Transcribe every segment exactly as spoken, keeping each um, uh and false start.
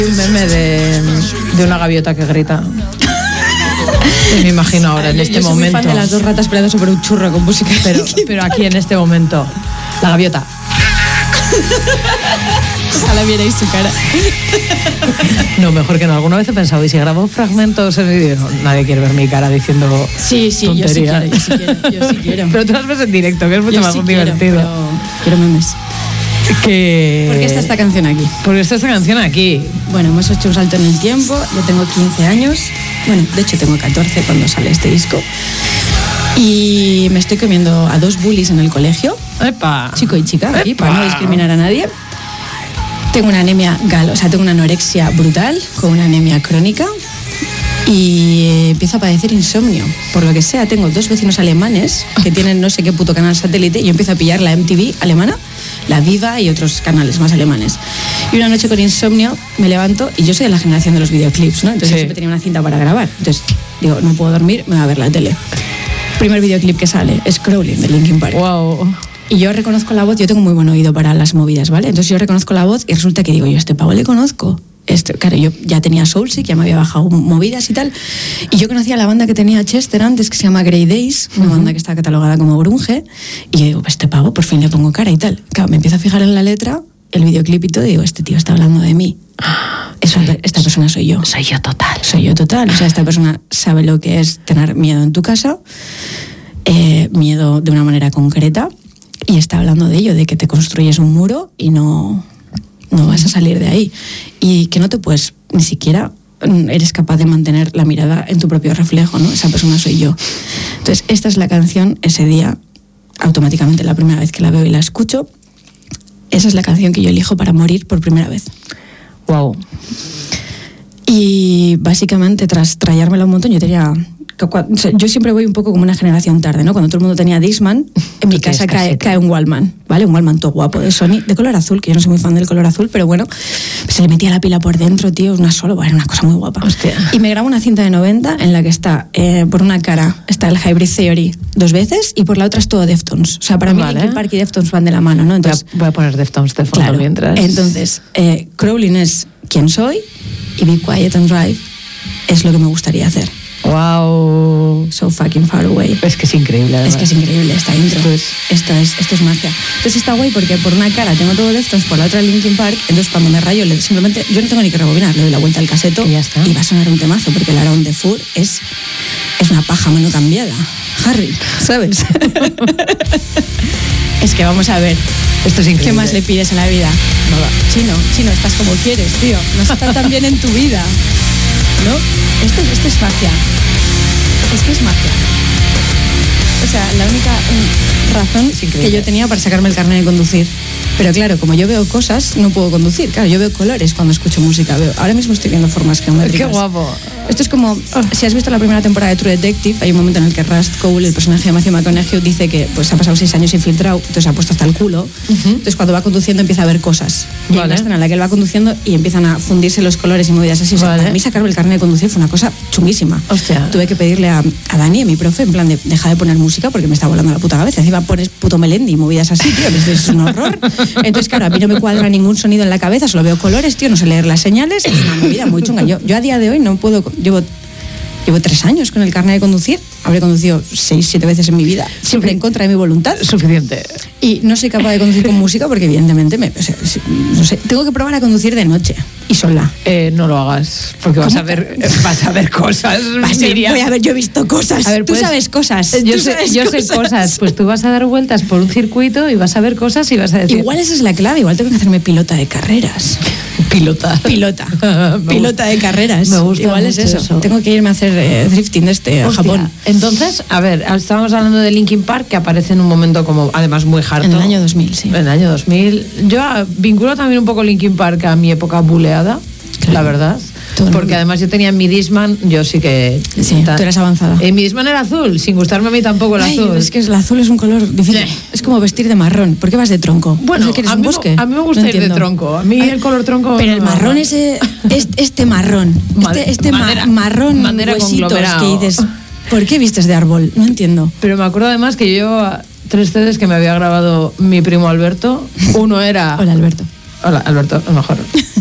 Un meme de, de una gaviota que grita. Me imagino ahora, en este yo soy momento. Muy fan de las dos ratas peleando sobre un churro con música. Pero, pero aquí en este momento, la gaviota. Ojalá vierais su cara. No, mejor que no. Alguna vez he pensado, ¿y si grabo fragmentos en vídeo? No, nadie quiere ver mi cara diciendo Sí, sí, yo sí quiero, yo sí quiero, yo sí quiero. Pero tú las ves en directo, que es mucho Yo más sí divertido. Quiero, pero quiero memes. Que... ¿Por qué está esta canción aquí? Porque está esta canción aquí. Bueno, hemos hecho un salto en el tiempo. Yo tengo quince años. Bueno, de hecho tengo catorce cuando sale este disco. Y me estoy comiendo a dos bullies en el colegio. ¡Epa! Chico y chica, aquí, ¡Epa! para no discriminar a nadie. Tengo una anemia galo, o sea, tengo una anorexia brutal con una anemia crónica. Y empiezo a padecer insomnio. Por lo que sea, tengo dos vecinos alemanes que tienen no sé qué puto canal satélite y yo empiezo a pillar la M T V alemana, la Viva y otros canales más alemanes. Y una noche con insomnio me levanto y yo soy de la generación de los videoclips, ¿no? Entonces Sí. yo siempre tenía una cinta para grabar. Entonces digo, no puedo dormir, me voy a ver la tele. Primer videoclip que sale es Crawling de Linkin Park. Wow. Y yo reconozco la voz, yo tengo muy buen oído para las movidas, ¿vale? Entonces yo reconozco la voz y resulta que digo, yo a este pavo le conozco. Este, claro, yo ya tenía Soulsick, ya me había bajado movidas y tal. Y yo conocía la banda que tenía Chester antes, que se llama Grey Days, una uh-huh. banda que está catalogada como grunge. Y yo digo, pues este pavo, por fin le pongo cara y tal. Claro, me empiezo a fijar en la letra, el videoclip y todo, y digo, este tío está hablando de mí. Esa, esta persona soy yo. Soy yo total. Soy yo total. O sea, esta persona sabe lo que es tener miedo en tu casa, eh, miedo de una manera concreta, y está hablando de ello, de que te construyes un muro y no... no vas a salir de ahí y que no te puedes, ni siquiera eres capaz de mantener la mirada en tu propio reflejo, ¿no? Esa persona soy yo. Entonces, esta es la canción, ese día, automáticamente la primera vez que la veo y la escucho, esa es la canción que yo elijo para morir por primera vez. Wow. Y básicamente, tras trayármela un montón, yo tenía... Yo siempre voy un poco como una generación tarde, ¿no? Cuando todo el mundo tenía Discman, en mi casa cae, cae un Wallman, ¿vale? Un Wallman todo guapo de Sony, de color azul, que yo no soy muy fan del color azul, pero bueno, se le metía la pila por dentro, tío, una solo, bueno, era una cosa muy guapa. Hostia. Y me grabo una cinta de noventa en la que está, eh, por una cara, está el Hybrid Theory dos veces y por la otra es todo Deftones. O sea, para mí vale. Linkin Park y Deftones van de la mano, ¿no? Entonces, voy, a, voy a poner Deftones de fondo claro, mientras. Entonces, eh, Crawling es quién soy y Be Quiet and Drive es lo que me gustaría hacer. Wow. So fucking far away. Es que es increíble, además. Es que es increíble esta intro. Esto es, esto es, esto es magia. Entonces está guay porque por una cara tengo todo Deftones, por la otra Linkin Park. Entonces cuando me rayo, le, simplemente yo no tengo ni que rebobinar, le doy la vuelta al caseto y ya está. Y va a sonar un temazo porque el Around the Fur es, es una paja mano cambiada. Harry, ¿sabes? Es que vamos a ver. Esto es increíble. ¿Qué más le pides a la vida? Nada. Chino, Chino, estás como quieres, tío. No estás tan bien en tu vida, ¿no? Esto, esto es magia. Es que es magia. O sea, la única razón que yo tenía para sacarme el carnet de conducir. Pero claro, como yo veo cosas, no puedo conducir. Claro, yo veo colores cuando escucho música. Veo, ahora mismo estoy viendo formas geométricas. ¡Qué guapo! Esto es como, oh, si has visto la primera temporada de True Detective, hay un momento en el que Rust Cole, el personaje de Matthew McConaughey, dice que pues ha pasado seis años infiltrado, entonces ha puesto hasta el culo. Uh-huh. Entonces cuando va conduciendo empieza a ver cosas. Y vale. Hay una escena en la que él va conduciendo y empiezan a fundirse los colores y movidas así. O sea, vale. Para mí sacarme el carnet de conducir fue una cosa chunguísima. Hostia. Tuve que pedirle a, a Dani, a mi profe, en plan de deja de poner música porque me está volando la puta cabeza. Encima pones puto Melendi y movidas así, tío. Esto es un horror. Entonces, claro, a mí no me cuadra ningún sonido en la cabeza, solo veo colores, tío, no sé leer las señales. Es una movida muy chunga. Yo, yo a día de hoy no puedo... Llevo, llevo tres años con el carnet de conducir. Habré conducido seis, siete veces en mi vida, siempre en contra de mi voluntad. Suficiente. Y no soy capaz de conducir con música porque evidentemente me, o sea, no sé, tengo que probar a conducir de noche y sola. Eh, no lo hagas, porque vas a ver, vas a ver cosas. Vas a, voy a ver, yo he visto cosas. A ver, tú pues, sabes cosas. Yo, ¿Tú sé, sabes yo cosas? sé cosas. Pues tú vas a dar vueltas por un circuito y vas a ver cosas y vas a decir. Igual esa es la clave. Igual tengo que hacerme pilota de carreras. Pilota. Pilota. Pilota de carreras. Me gusta. Igual es eso. eso. Tengo que irme a hacer eh, drifting de este Hostia. a Japón. Entonces, a ver, estábamos hablando de Linkin Park, que aparece en un momento como, además, muy harto. En el año dos mil, sí. En el año dos mil. Yo vinculo también un poco Linkin Park a mi época buleada, claro. La verdad. Porque además yo tenía mi Discman, yo sí que... Sí, tan, tú eras avanzada. Eh, mi Discman era azul, sin gustarme a mí tampoco el Ay, azul. Es que el azul es un color difícil. Eh. Es como vestir de marrón. ¿Por qué vas de tronco? Bueno, ¿No sé, a, un mí, bosque? a mí me gusta no ir entiendo. de tronco. A mí Ay, el color tronco... Pero el marrón ese... Este, este marrón. Este, este madera, ma marrón madera huesitos que dices... ¿Por qué vistes de árbol? No entiendo. Pero me acuerdo además que yo... Tres C Ds que me había grabado mi primo Alberto. Uno era... Hola, Alberto. Hola, Alberto, a lo mejor.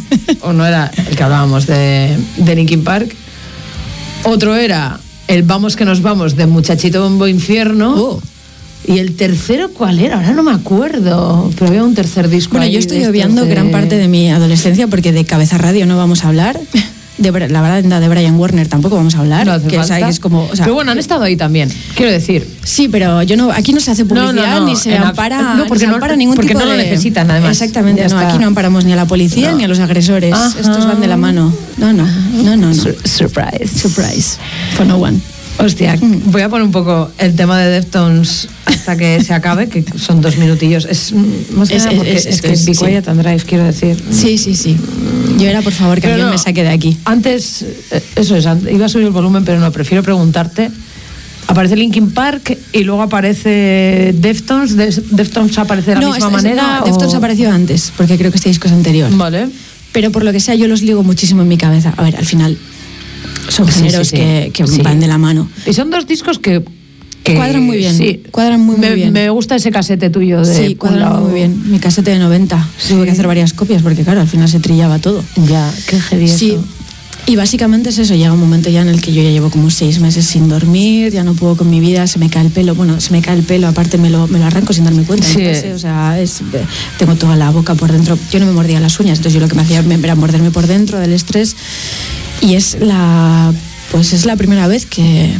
uno era el que hablábamos de, de Linkin Park, otro era el Vamos que nos vamos de Muchachito Bombo Infierno. Oh. Y el tercero, ¿cuál era? Ahora no me acuerdo, pero había un tercer disco. Bueno, ahí yo estoy de obviando de... gran parte de mi adolescencia porque de Cabeza Radio no vamos a hablar. De, la verdad, de Brian Warner tampoco vamos a hablar. No hace que, falta. O sea, que es como, o sea, pero bueno, han estado ahí también, quiero decir. Sí, pero yo no, aquí no se hace publicidad, no, no, no, ni se en ampara, no, porque ni se no, ampara ningún porque tipo no de... lo necesitan, además. Exactamente, no, aquí no amparamos ni a la policía no. ni a los agresores. Ajá. Estos van de la mano. No, no, no, no. no. Sur- surprise. Surprise. For no one. Hostia, Mm. voy a poner un poco el tema de Deftones hasta que se acabe, que son dos minutillos. Es más que Es- nada porque es- es, es que que es Be sí. Quiet and Drive, quiero decir. Sí, sí, sí. Yo era, por favor, que Pero alguien no, me saque de aquí. Antes, eh, eso es, an- iba a subir el volumen, pero no, prefiero preguntarte. Aparece Linkin Park y luego aparece Deftones. ¿Des- ¿Deftones aparece de la no, misma es- es- manera? no, o- Deftones apareció antes, porque creo que este disco es anterior. Vale. Pero por lo que sea, yo los ligo muchísimo en mi cabeza. A ver, al final son Sí, géneros sí, sí. que, que Sí. van de la mano. Y son dos discos que... que Cuadran muy bien, Sí. cuadran muy, muy me, bien. Me gusta ese casete tuyo de... Sí, cuadran un muy lado. bien. Mi casete de noventa. Sí. Tuve que hacer varias copias porque, claro, al final se trillaba todo. Ya, qué heavy Sí. eso. Y básicamente es eso, llega un momento ya en el que yo ya llevo como seis meses sin dormir, ya no puedo con mi vida, se me cae el pelo, bueno, se me cae el pelo, aparte me lo, me lo arranco sin darme cuenta, Sí. me pase, o sea, es, tengo toda la boca por dentro, yo no me mordía las uñas, entonces yo lo que me hacía era morderme por dentro del estrés y es la, pues es la primera vez que